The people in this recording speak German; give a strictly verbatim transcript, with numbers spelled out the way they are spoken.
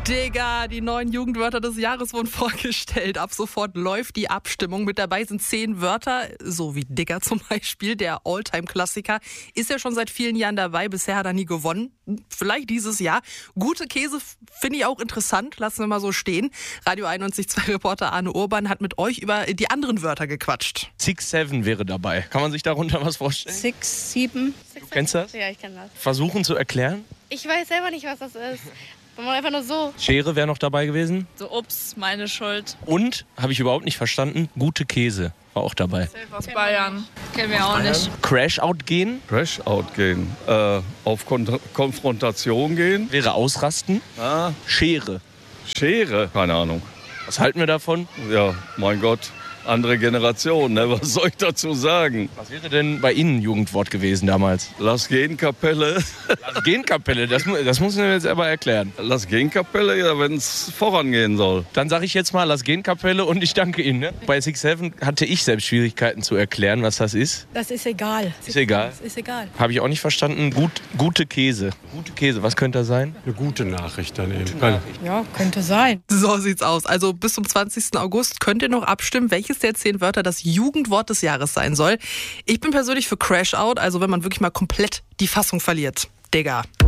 Digga, die neuen Jugendwörter des Jahres wurden vorgestellt. Ab sofort läuft die Abstimmung. Mit dabei sind zehn Wörter, so wie Digga zum Beispiel, der Alltime-Klassiker. Ist ja schon seit vielen Jahren dabei, bisher hat er nie gewonnen. Vielleicht dieses Jahr. Gute Käse finde ich auch interessant, lassen wir mal so stehen. Radio einundneunzig Komma zwei Reporter Arne Urban hat mit euch über die anderen Wörter gequatscht. Six Seven wäre dabei. Kann man sich darunter was vorstellen? Six, sieben. Du kennst das? Ja, ich kenne das. Versuchen zu erklären? Ich weiß selber nicht, was das ist. Man einfach nur so. Schere wäre noch dabei gewesen. So, ups, meine Schuld. Und, habe ich überhaupt nicht verstanden, gute Käse war auch dabei. Safe aus Bayern. Kennen wir auch nicht. Crash-Out gehen Crash-Out gehen. Äh, auf Kon- Konfrontation gehen. wäre ausrasten. Ah, Schere. Schere. Keine Ahnung. Was halten wir davon? Ja, mein Gott. Andere Generation, ne? Was soll ich dazu sagen? Was wäre denn bei Ihnen ein Jugendwort gewesen damals? Lass gehen, Kapelle. Lass gehen, Kapelle, das, mu- das muss mir jetzt aber erklären. Lass gehen, Kapelle, ja, wenn es vorangehen soll. Dann sage ich jetzt mal, lass gehen, Kapelle, und ich danke Ihnen. Ne? Bei Six Seven hatte ich selbst Schwierigkeiten zu erklären, was das ist. Das ist egal. Ist egal. Das ist egal. Habe ich auch nicht verstanden. Gut, gute Käse. Gute Käse, was könnte das sein? Eine gute Nachricht daneben. Kann- Ja, könnte sein. So sieht's aus. Also bis zum zwanzigsten August könnt ihr noch abstimmen, welches der zehn Wörter das Jugendwort des Jahres sein soll. Ich bin persönlich für Crash-Out, also wenn man wirklich mal komplett die Fassung verliert. Digga.